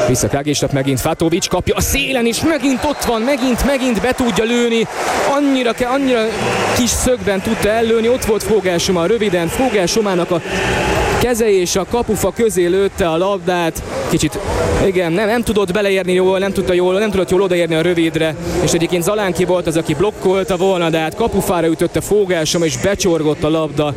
Vissza Kragicsnak, megint Fatovics kapja a szélen, és megint ott van, megint be tudja lőni. Annyira kis szögben tudta ellőni, ott volt Fogel-Soma röviden, Fogel-Somának a keze és a kapufa közé lőtte a labdát. Kicsit, igen, nem tudott beleérni jól, nem tudott jól odaérni a rövidre, és egyébként Zalánki volt az, aki blokkolta volna, de hát kapufára ütötte Fogel-Soma, és becsorgott a labda.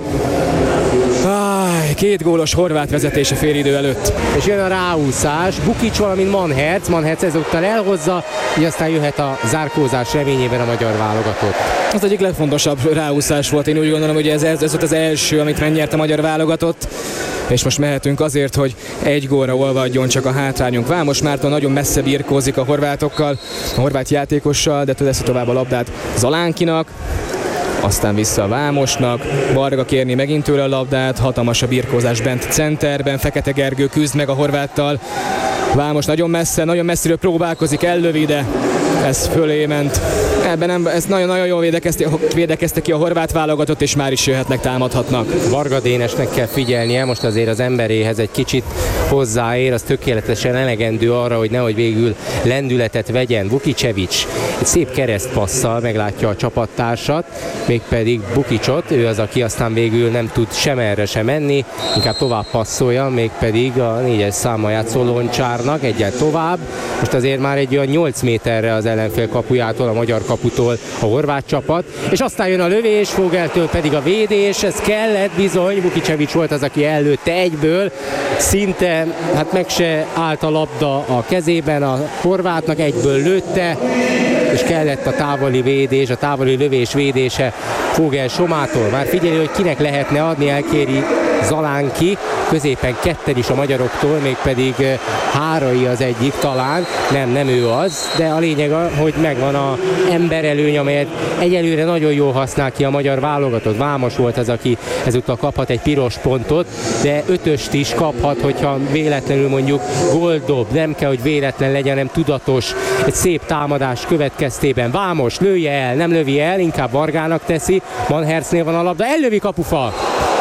2 gólos horvát vezetése félidő előtt. És jön a ráúszás, Bukic, valamint Manherc ezúttal elhozza, így aztán jöhet a zárkózás reményében a magyar válogatott. Az egyik legfontosabb ráúszás volt, én úgy gondolom, hogy ez volt az első, amit megnyert a magyar válogatott, és most mehetünk azért, hogy 1 gólra olvadjon csak a hátrányunk. Vámos Márton nagyon messze birkózik a horvátokkal, a horvát játékossal, de teszi tovább a labdát Zalánkinak, aztán vissza a Vámosnak, Varga kérni megint tőle a labdát, hatalmas a birkózás bent centerben, Fekete Gergő küzd meg a horváttal, Vámos nagyon messziről próbálkozik, ellövi, de ez fölé ment. Ez nagyon jól védekezte ki a horvát válogatott, és már is jöhetnek, támadhatnak. Varga Dénesnek kell figyelnie, most azért az emberéhez egy kicsit hozzáér, az tökéletesen elegendő arra, hogy nehogy végül lendületet vegyen. Vukicevic egy szép keresztpasszal meglátja a csapattársat, mégpedig Bukicot, ő az, aki aztán végül nem tud sem erre sem menni, inkább tovább passzolja, mégpedig a 4-es számmal játszó Loncsárnak egyel tovább. Most azért már egy olyan 8 méterre az ellenfél kapujától, a magyar kaputól a horvát csapat, és aztán jön a lövés, Fogeltől pedig a védés, ez kellett bizony, Vukicevic volt az, aki ellőtte egyből, szinte, hát meg se állt a labda a kezében a horvátnak, egyből lőtte, és kellett a távoli védés, a távoli lövés védése Fogel-Somától. Már figyeli, hogy kinek lehetne adni, elkéri Zalánki, középen ketten is a magyaroktól, mégpedig Hárai az egyik talán, nem ő az, de a lényeg, hogy megvan az emberelőny, amelyet egyelőre nagyon jól használ ki a magyar válogatott. Vámos volt az, aki ezúttal kaphat egy piros pontot, de 5-öst is kaphat, hogyha véletlenül mondjuk gólt dob, nem kell, hogy véletlen legyen, nem tudatos, egy szép támadás következtében. Vámos lője el, nem lövi el, inkább Vargának teszi, Manhercnél van a labda, ellövi, kapufa!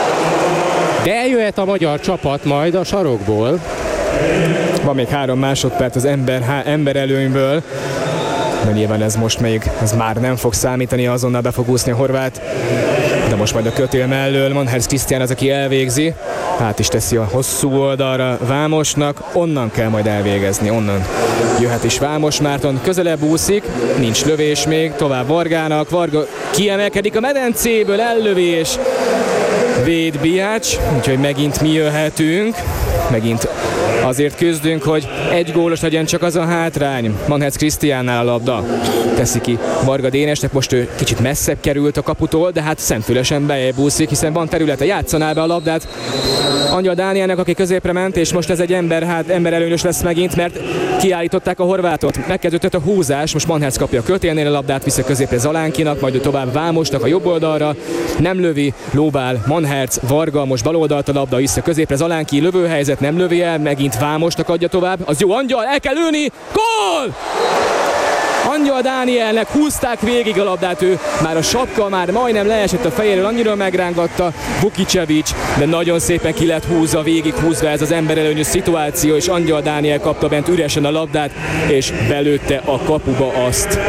De eljöhet a magyar csapat majd a sarokból. Van még 3 másodperc az ember előnyből, de nyilván ez már nem fog számítani, azonnal be fog úszni a horvát. De most majd a kötél mellől Manherc Krisztián az, aki elvégzi. Hát is teszi a hosszú oldalra Vámosnak, onnan kell majd elvégezni, onnan jöhet is Vámos Márton, közelebb úszik, nincs lövés még, tovább Vargának, Varga kiemelkedik a medencéből, ellövés, véd Bihács, úgyhogy megint mi jöhetünk, megint azért küzdünk, hogy 1 gólos legyen csak az a hátrány. Manherc Krisztiánnál a labda. Teszi ki Varga Dénesnek, most ő kicsit messzebb került a kaputól, de hát szemfülesen bejebúszik, hiszen van területe, játszaná be a labdát Angyal Dánielnek, aki középre ment, és most ez egy ember előnyös lesz megint, mert kiállították a horvátot. Megkezdődött a húzás, most Manherc kapja a kötélnél a labdát, vissza középre Zalánkinak, majd tovább Vámosnak a jobb oldalra, nem lövi, lóbál Manherc, Varga, most bal oldalt a labda, vissza középre Zalánki, lövőhelyzet, nem lövi el, megint Vámosnak adja tovább, az jó, Angyal, el kell lőni, gól! Angyal Dánielnek húzták végig a labdát, ő már a sapka már majdnem leesett a fejéről, annyira megrángatta Vukicevic, de nagyon szépen ki lett húzva, végig húzva ez az emberelőnyös szituáció, és Angyal Dániel kapta bent üresen a labdát, és belőtte a kapuba azt.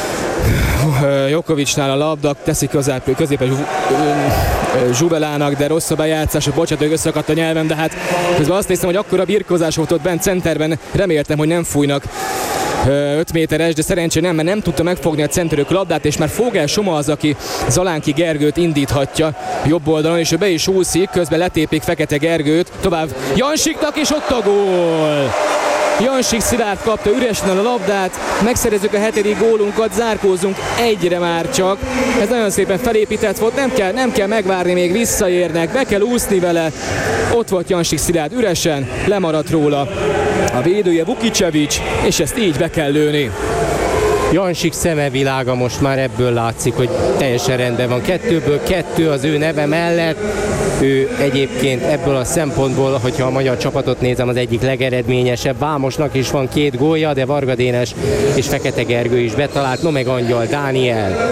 Jokovicsnál a labda, teszi középen Zsubelának, de rossz a bejátszás, bocsánat, hogy összeakadt a nyelvem, de hát közben azt néztem, hogy akkora birkózás volt ott bent centerben, reméltem, hogy nem fújnak 5 méteres, de szerencsére nem, mert nem tudta megfogni a centerők labdát, és már Fogel-Soma az, aki Zalánki Gergőt indíthatja jobb oldalon, és ő be is úszik, közben letépik Fekete Gergőt, tovább Jansiknak, és ott a gól! Jansik Szilárd kapta üresen a labdát, megszerezzük a 7. gólunkat, zárkózzunk egyre már csak. Ez nagyon szépen felépített volt, nem kell megvárni, még visszaérnek, be kell úszni vele. Ott volt Jansik Szilárd üresen, lemaradt róla a védője Vukicevic, és ezt így be kell lőni. Jansik szemevilága most már ebből látszik, hogy teljesen rendben van. 2-ből 2 az ő neve mellett. Ő egyébként ebből a szempontból, hogyha a magyar csapatot nézem, az egyik legeredményesebb. Vámosnak is van 2 gólja, de Varga Dénes és Fekete Gergő is betalált, no meg Angyal Dániel.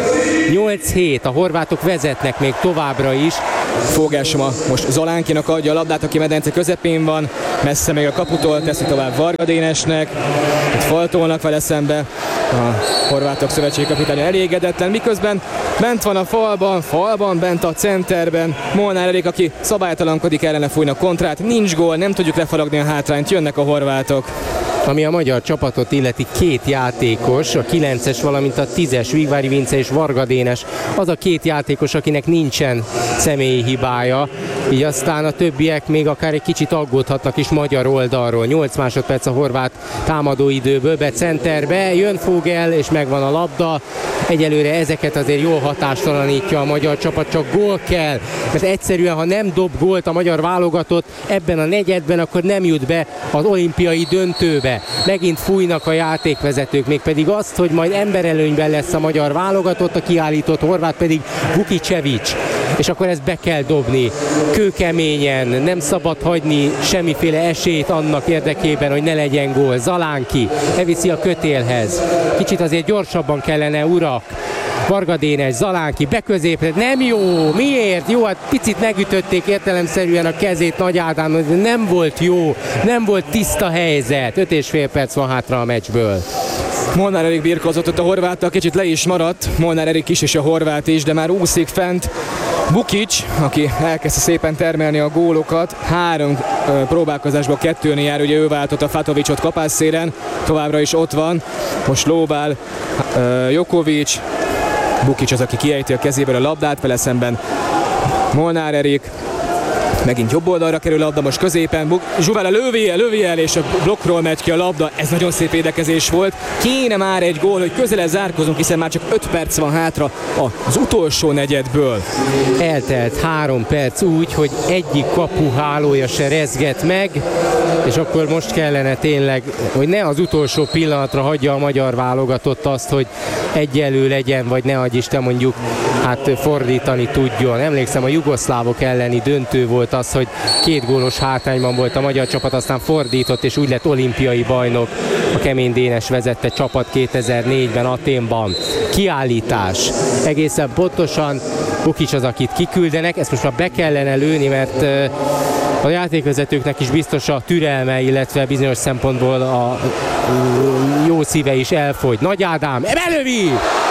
8-7, a horvátok vezetnek még továbbra is. Fogásoma most Zalánkinak adja a labdát, aki medence közepén van, messze még a kaputól, teszi tovább Varga Dénesnek. Itt faltolnak vele szembe. A horvátok szövetségi kapitánya elégedetlen, miközben bent van a falban, bent a centerben Molnár Erik, aki szabálytalankodik, ellene fújnak kontrát, nincs gól, nem tudjuk lefaragni a hátrányt, jönnek a horvátok. Ami a magyar csapatot illeti, 2 játékos, a 9-es, valamint a 10-es, Vigvári Vince és Varga Dénes, az a 2 játékos, akinek nincsen személyi hibája, így aztán a többiek még akár egy kicsit aggódhatnak is magyar oldalról. 8 másodperc a horvát támadóidőből, be centerbe, jön Fogel és megvan a labda. Egyelőre ezeket azért jól hatástalanítja a magyar csapat, csak gól kell, mert egyszerűen, ha nem dob gólt a magyar válogatott ebben a negyedben, akkor nem jut be az olimpiai döntőbe. Megint fújnak a játékvezetők, mégpedig azt, hogy majd emberelőnyben lesz a magyar válogatott, a kiállított horvát pedig Vukicevic. És akkor ezt be kell dobni. Kőkeményen, nem szabad hagyni semmiféle esélyt annak érdekében, hogy ne legyen gól. Zalánki elviszi a kötélhez. Kicsit azért gyorsabban kellene, urak. Varga Dénes, Zalánki beközépre, nem jó, miért? Jó, hát picit megütötték értelemszerűen a kezét Nagy Ádám, nem volt jó, nem volt tiszta helyzet. 5,5 perc van hátra a meccsből. Molnár Erik birkózott ott a horváttal, kicsit le is maradt, Molnár Erik is és a horvát is, de már úszik fent Bukic, aki elkezdte szépen termelni a gólokat, 3 próbálkozásból 2-n jár, ugye ő váltott a Fatovicot kapásszéren, továbbra is ott van, most lóbál Jokovic, Bukic az, aki kiejti a kezéből a labdát, vele szemben Molnár Erik, megint jobb oldalra kerül a labda, most középen, Zsuvela lövi el, és a blokkról megy ki a labda, ez nagyon szép védekezés volt. Kéne már egy gól, hogy közel zárkozunk, hiszen már csak 5 perc van hátra az utolsó negyedből. Eltelt 3 perc úgy, hogy egyik kapu hálója se rezget meg, és akkor most kellene tényleg, hogy ne az utolsó pillanatra hagyja a magyar válogatott azt, hogy egyenlő legyen, vagy ne adj Isten mondjuk, hát fordítani tudjon. Emlékszem, a jugoszlávok elleni döntő volt az, hogy 2 gólos hátrányban volt a magyar csapat, aztán fordított, és úgy lett olimpiai bajnok. A Kemény Dénes vezette csapat 2004-ben Athénban. Kiállítás. Egészen pontosan Bukic az, akit kiküldenek, ezt most már be kellene lőni, mert a játékvezetőknek is biztos a türelme, illetve bizonyos szempontból a jó szíve is elfogy. Nagy Ádám, belövi!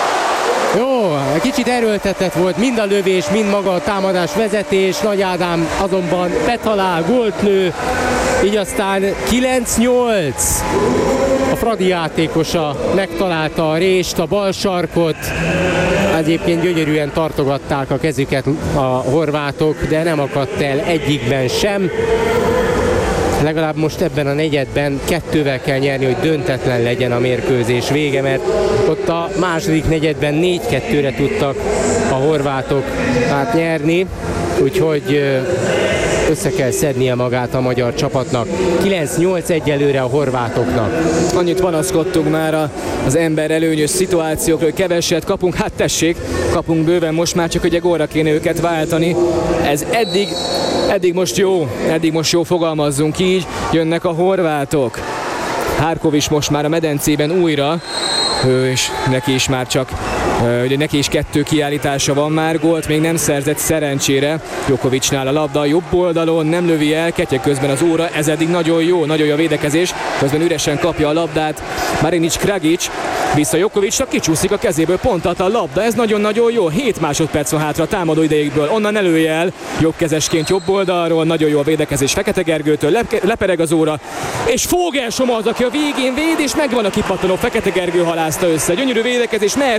Jó, kicsit erőltetett volt mind a lövés, mind maga a támadás vezetés. Nagy Ádám azonban betalál, gólt lő, így aztán 9-8. A Fradi játékosa megtalálta a rést, a bal sarkot. Egyébként gyönyörűen tartogatták a kezüket a horvátok, de nem akadt el egyikben sem. Legalább most ebben a negyedben 2-vel kell nyerni, hogy döntetlen legyen a mérkőzés vége, mert ott a második negyedben 4-2-re tudtak a horvátok nyerni, úgyhogy össze kell szednie magát a magyar csapatnak. 9-8 egyelőre a horvátoknak. Annyit panaszkodtunk már az ember előnyös szituációkról, hogy keveset kapunk, hát tessék, kapunk bőven, most már csak ugye gólra kéne őket váltani. Ez eddig most jó, fogalmazzunk így, jönnek a horvátok. Hárkovics most már a medencében újra, és neki is már csak ugye neki is 2 kiállítása van már, gólt még nem szerzett szerencsére. Jokovicsnál a labda a jobb oldalon, nem lövi el, ketyeg közben az óra, ez eddig nagyon jó a védekezés, közben üresen kapja a labdát Marinic Kragic, vissza Jokovicsnak, kicsúszik a kezéből, pontatlan labda, ez nagyon-nagyon jó, 7 másodperc van hátra a támadó idejékből, onnan elője el, jobbkezesként jobb oldalról, nagyon jó a védekezés Fekete Gergőtől, lepereg az óra, és Fogelsoma az, aki a végén véd, és megvan a kipattanó, Fekete Gergő halázta össze, gyönyörű védekezés, mehetünk az X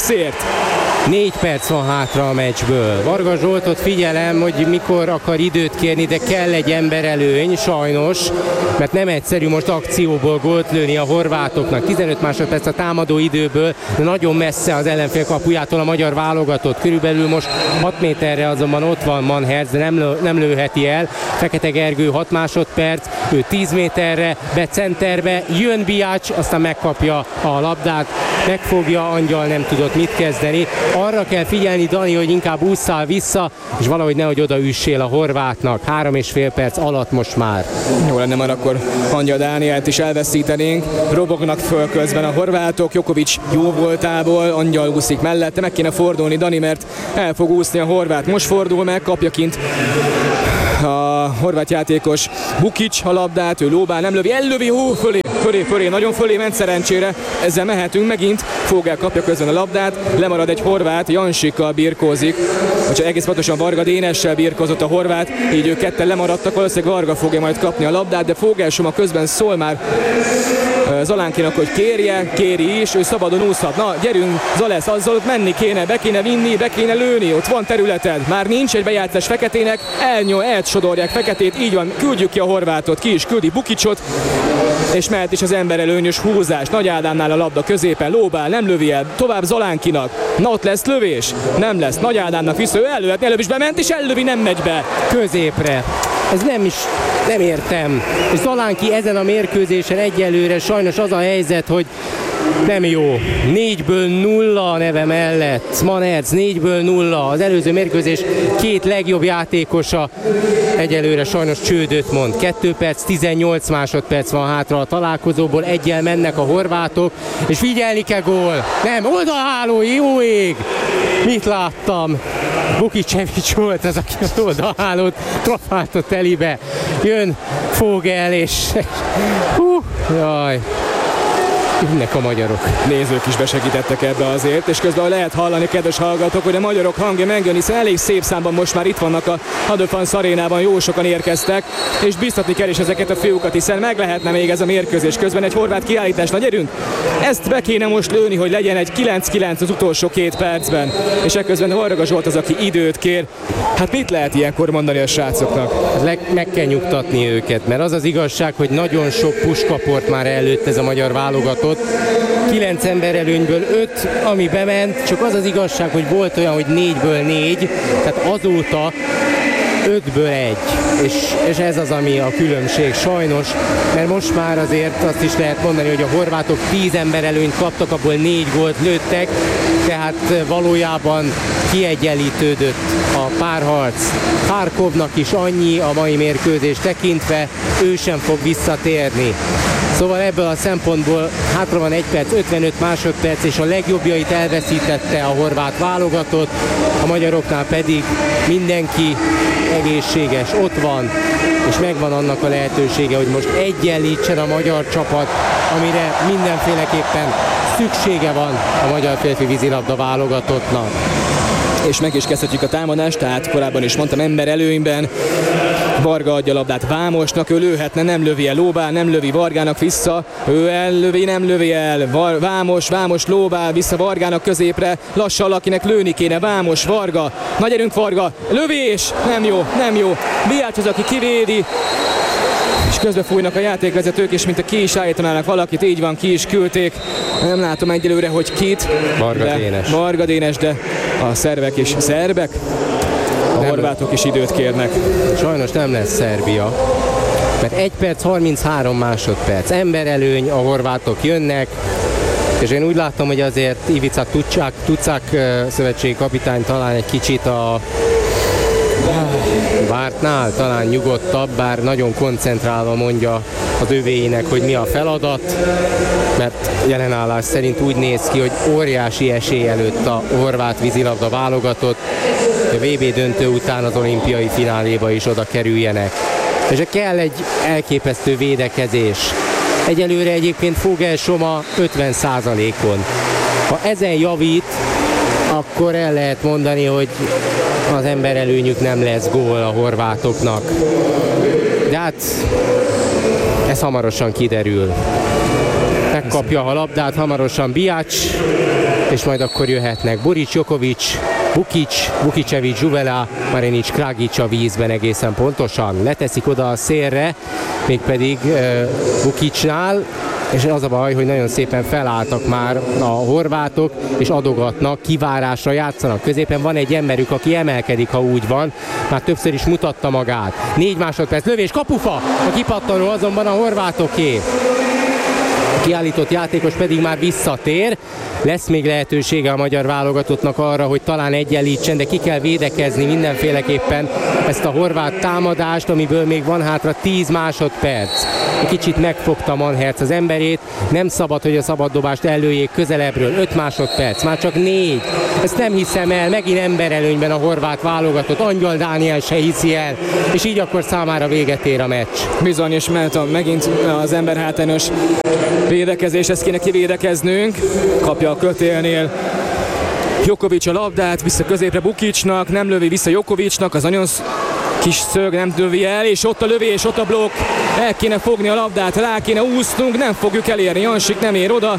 X-ért. 4 perc van hátra a meccsből. Varga Zsoltot figyelem, hogy mikor akar időt kérni, de kell egy emberelőny, sajnos, mert nem egyszerű most akcióból gólt lőni a horvátoknak. 15 másodperc a támadó időből, de nagyon messze az ellenfél kapujától a magyar válogatott. Körülbelül most 6 méterre azonban ott van Manherz, de nem lőheti el. Fekete Gergő 6 másodperc, ő 10 méterre, be centerbe, jön Biács, aztán megkapja a labdát, megfogja, Angyal nem tudott mit kezdeni. Arra kell figyelni, Dani, hogy inkább ússzál vissza, és valahogy nehogy odaüssél a horvátnak. 3,5 perc alatt most már. Jó lenne már akkor Angyal Dánielt is elveszítenénk. Robognak föl közben a horvátok, Jokovics jó voltából, Angyal úszik mellette, meg kéne fordulni Dani, mert el fog úszni a horvát. Most fordul meg, kapja kint a horvát játékos Bukic a labdát, ő lóbál, nem lövi, ellövi, fölé, nagyon fölé ment szerencsére, ezzel mehetünk megint, Fogel kapja közben a labdát, lemarad egy horvát, Jansikkal birkózik, vagy egész pontosan Varga Dénessel birkózott a horvát, így ők ketten lemaradtak, valószínűleg Varga fogja majd kapni a labdát, de Fogel Soma közben szól már Zalánkinak, hogy kéri is, ő szabadon úszhat. Na, gyerünk, Zalesz, azzal ott menni kéne, be kéne vinni, be kéne lőni, ott van területed. Már nincs egy bejátszás Feketének, elsodorják Feketét, így van, küldjük ki a horvátot, ki is küldi Bukicot, és mehet is az emberelőnyös húzás. Nagy Ádámnál a labda középen, lóbál, nem lövi el, tovább Zalánkinak. Na, ott lesz lövés? Nem lesz. Nagy Ádámnak vissza, ő ellőhetni, előbb is bement, és ellövi, nem megy be. Középre. Ez nem értem. És Zalánki ezen a mérkőzésen egyelőre sajnos az a helyzet, hogy nem jó. 4-ből 0 a neve mellett. Manherz 4-ből 0. Az előző mérkőzés 2 legjobb játékosa egyelőre sajnos csődöt mond. 2 perc, 18 másodperc van hátra a találkozóból. Egyel mennek a horvátok, és figyelni kell, gól. Nem, oldalháló, jó ég! Mit láttam? Vukicevic volt az, aki az oldalhálót trafálta telibe. Jön Fogel, és jaj. Jönnek a magyarok. Nézők is besegítettek ebbe azért, és közben lehet hallani, kedves hallgatók, hogy a magyarok hangja megjön, hiszen elég szép számban most már itt vannak a Hadöfans arénában, jó sokan érkeztek, és biztatni kell is ezeket a fiúkat, hiszen meg lehetne még ez a mérkőzés közben egy horvát kiállítás. Na gyerünk, ezt be kéne most lőni, hogy legyen egy 9-9 az utolsó 2 percben, és ekközben Varga Zsolt az, aki időt kér. Hát mit lehet ilyenkor mondani a srácoknak? Meg kell nyugtatni őket, mert az az igazság, hogy nagyon sok puskaport már előtt ez a magyar válogatott. 9 ember előnyből 5, ami bement, csak az az igazság, hogy volt olyan, hogy 4-ből 4, tehát azóta 5-ből 1, és ez az, ami a különbség sajnos, mert most már azért azt is lehet mondani, hogy a horvátok 10 ember előnyt kaptak, abból 4 gólt lőttek, tehát valójában kiegyenlítődött a párharc. Kharkovnak is annyi a mai mérkőzés tekintve, ő sem fog visszatérni. Szóval ebből a szempontból hátra van 1 perc, 55 másodperc, és a legjobbjait elveszítette a horvát válogatott, a magyaroknál pedig mindenki egészséges, ott van, és megvan annak a lehetősége, hogy most egyenlítsen a magyar csapat, amire mindenféleképpen szüksége van a magyar férfi vízilabda válogatottnak. És meg is kezdhetjük a támadást, tehát korábban is mondtam, ember előnyben. Varga adja a labdát Vámosnak, ő lőhetne, nem lövi el, lóbál, nem lövi Vargának vissza, ő ellövi, nem lövi el, Vámos lóbál vissza Vargának középre, lassan akinek lőni kéne, Vámos, Varga, nagy erőnk Varga, lövés, nem jó, Biács az, aki kivédi, és közben fújnak a játékvezetők, és mint a ki is állítanának valakit, így van, ki is küldték, nem látom egyelőre, hogy kit. Varga Dénes, de a szerbek is szerbek. A horvátok is időt kérnek. Sajnos nem lesz Szerbia, mert 1 perc 33 másodperc. Emberelőny, a horvátok jönnek, és én úgy láttam, hogy azért Ivica Tucak szövetségi kapitány talán egy kicsit a vártnál, talán nyugodtabb, bár nagyon koncentrálva mondja az övéinek, hogy mi a feladat, mert jelenállás szerint úgy néz ki, hogy óriási esély előtt a horvát vízilabda válogatott, a VB döntő után az olimpiai fináléba is oda kerüljenek. És kell egy elképesztő védekezés. Egyelőre egyébként Fogel Soma 50%-on. Ha ezen javít, akkor el lehet mondani, hogy az emberelőnyük nem lesz gól a horvátoknak. De hát ez hamarosan kiderül. megkapja a labdát hamarosan Biac, és majd akkor jöhetnek Boric, Jokovic, Bukic, Vukicevic, Zsuvela, Marinic, Kragic a vízben egészen pontosan. Leteszik oda a szélre, mégpedig Vukicnál, és az a baj, hogy nagyon szépen felálltak már a horvátok, és adogatnak, kivárásra játszanak. Középen van egy emberük, aki emelkedik, ha úgy van. Már többször is mutatta magát. 4 másodperc, lövés, kapufa! A kipattanó azonban a horvátoké. A kiállított játékos pedig már visszatér. Lesz még lehetősége a magyar válogatottnak arra, hogy talán egyenlítsen, de ki kell védekezni mindenféleképpen ezt a horvát támadást, amiből még van hátra 10 másodperc. Kicsit megfogta Manherc az emberét, nem szabad, hogy a szabaddobást előjék közelebbről. 5 másodperc, már csak 4. Ezt nem hiszem el, megint emberelőnyben a horvát válogatott, Angyal Dániel se hiszi el, és így akkor számára véget ér a meccs. Bizony, és megint az ember hátrányos védekezés, ezt kéne kivédekeznünk. Kapja a kötélnél Jokovic a labdát, vissza középre Bukicnak, nem lövi vissza Jokovicnak, az nagyon kis szög nem lövi el, és ott a lövés, ott a blokk, el kéne fogni a labdát, rá kéne úsznunk, nem fogjuk elérni, Jansik nem ér oda.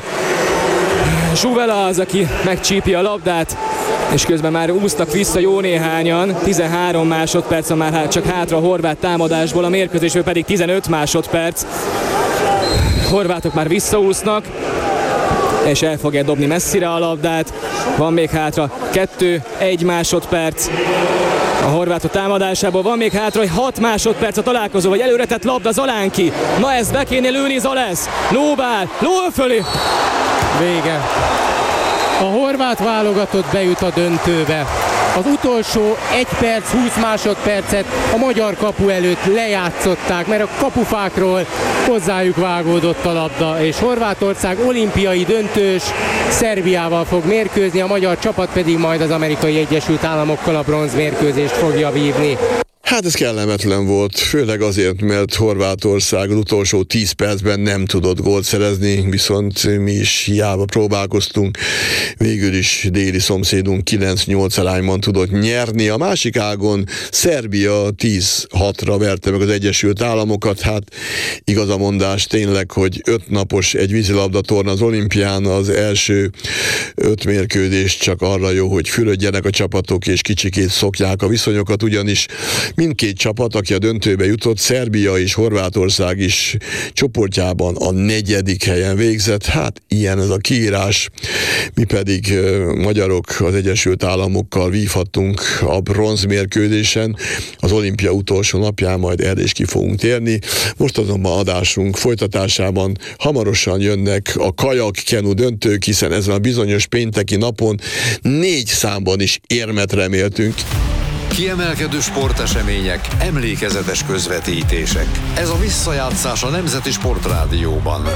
Zsuvela az, aki megcsípi a labdát, és közben már úsztak vissza jó néhányan, 13 másodperc már csak hátra a horvát támadásból, a mérkőzésből pedig 15 másodperc. Horvátok már visszaúsznak, és el fogja dobni messzire a labdát. Van még hátra 2-1 másodperc a horvátok támadásából. Van még hátra 6 másodperc a találkozó, vagy előre tett labda Zalánki. Na ezt be kéne lőni, Zalesz. Lóbál, ló fölé. Vége. A horvát válogatott bejut a döntőbe. Az utolsó 1 perc, 20 másodpercet a magyar kapu előtt lejátszották, mert a kapufákról hozzájuk vágódott a labda, és Horvátország olimpiai döntős Szerbiával fog mérkőzni, a magyar csapat pedig majd az Amerikai Egyesült Államokkal a bronzmérkőzést fogja vívni. Hát ez kellemetlen volt, főleg azért, mert Horvátország az utolsó 10 percben nem tudott gólt szerezni, viszont mi is hiába próbálkoztunk. Végül is déli szomszédunk 9-8 arányban tudott nyerni. A másik ágon Szerbia 10-6-ra verte meg az Egyesült Államokat. Hát igaz a mondás tényleg, hogy 5 napos egy vízilabda torna az olimpián, az első 5 mérkőzés csak arra jó, hogy fürödjenek a csapatok és kicsikét szokják a viszonyokat, ugyanis mindkét csapat, aki a döntőbe jutott, Szerbia és Horvátország is csoportjában a 4. helyen végzett. Hát ilyen ez a kiírás. Mi pedig magyarok az Egyesült Államokkal vívhattunk a bronzmérkőzésen. Az olimpia utolsó napján majd erre is ki fogunk térni. Most azonban adásunk folytatásában hamarosan jönnek a kajak-kenu döntők, hiszen ezen a bizonyos pénteki napon 4 számban is érmet reméltünk. Kiemelkedő sportesemények, emlékezetes közvetítések. Ez a visszajátszás a Nemzeti Sportrádióban.